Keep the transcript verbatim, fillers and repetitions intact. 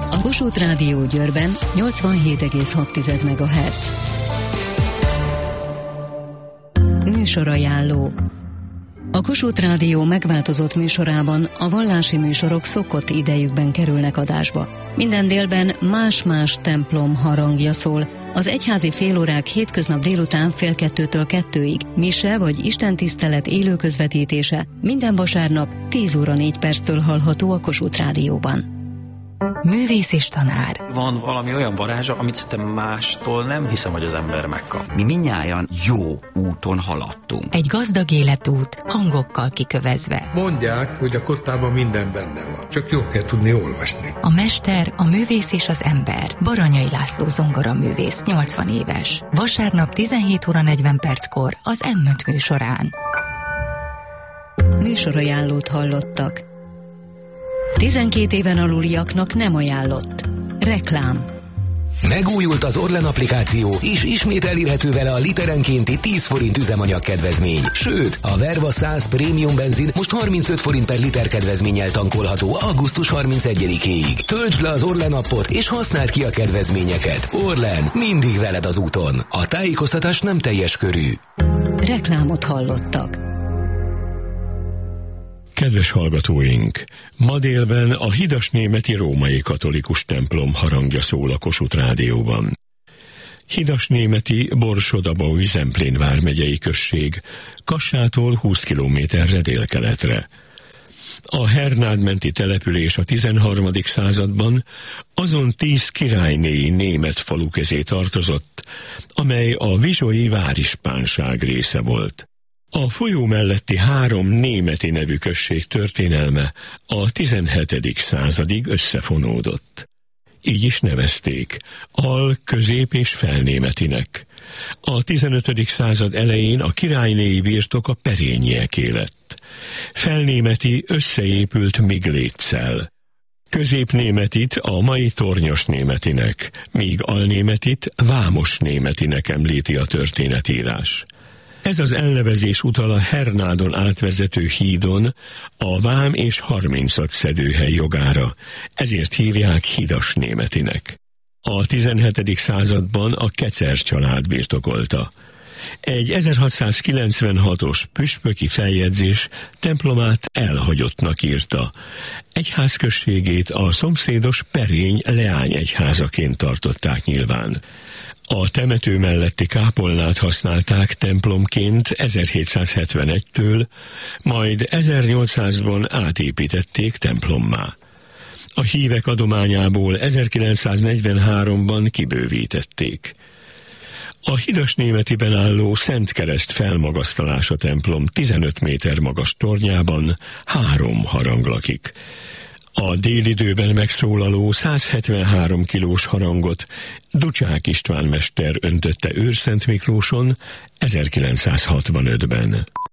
A Kossuth Rádió Győrben nyolcvanhét egész hat megahertz. Műsorajánló. A Kossuth Rádió megváltozott műsorában a vallási műsorok szokott idejükben kerülnek adásba. Minden délben más-más templom harangja szól. Az egyházi félórák hétköznap délután fél kettőtől kettőig, mise vagy istentisztelet élő közvetítése minden vasárnap tíz óra négy perctől hallható a Kossuth Rádióban. Művész és tanár. Van valami olyan varázsa, amit szerintem mástól nem hiszem, hogy az ember megkap. Mi mindnyájan jó úton haladtunk. Egy gazdag életút, hangokkal kikövezve. Mondják, hogy a kottában minden benne van, csak jól kell tudni olvasni. A mester, a művész és az ember. Baranyai László zongoraművész, nyolcvan éves. Vasárnap tizenhét óra negyven perckor az em öt műsorán. Műsorajánlót hallottak. tizenkét éven aluliaknak nem ajánlott. Reklám. Megújult az Orlen applikáció, és ismét elérhető vele a literenkénti tíz forint üzemanyag kedvezmény. Sőt, a Verva száz prémium benzin most harmincöt forint per liter kedvezménnyel tankolható augusztus harmincegyedikéig. Töltsd le az Orlen appot, és használd ki a kedvezményeket. Orlen, mindig veled az úton. A tájékoztatás nem teljes körű. Reklámot hallottak. Kedves hallgatóink! Ma délben a hidasnémeti római katolikus templom harangja szól a Kossuth Rádióban. Hidasnémeti Borsod-Abaúj Zemplén vármegyei község, Kassától húsz kilométerre délkeletre. A Hernádmenti település a tizenharmadik században azon tíz királynéi német falu közé tartozott, amely a vizsoi várispánság része volt. A folyó melletti három németi nevű község történelme a tizenhetedik századig összefonódott. Így is nevezték, al-, közép- és felnémetinek. A tizenötödik század elején a királynéi birtok a perényieké lett. Felnémeti összeépült Migléccel. Középnémetit a mai tornyos németinek, míg alnémetit vámos németinek említi a történetírás. Ez az elnevezés utal a Hernádon átvezető hídon a vám és harmincat szedőhely jogára, ezért hívják hidasnémetinek. A tizenhetedik században a Kecer család birtokolta. Egy ezerhatszázkilencvenhatos püspöki feljegyzés templomát elhagyottnak írta. Egyházközségét a szomszédos Perény leányegyházaként tartották nyilván. A temető melletti kápolnát használták templomként ezerhétszázhetvenegytől, majd ezernyolcszázban átépítették templommá. A hívek adományából ezerkilencszáznegyvenháromban kibővítették. A hidasnémetiben álló Szent Kereszt felmagasztalása templom tizenöt méter magas tornyában három harang lakik. A délidőben megszólaló százhetvenhárom kilós harangot Ducsák István mester öntötte Őrszent Miklóson ezerkilencszázhatvanötben.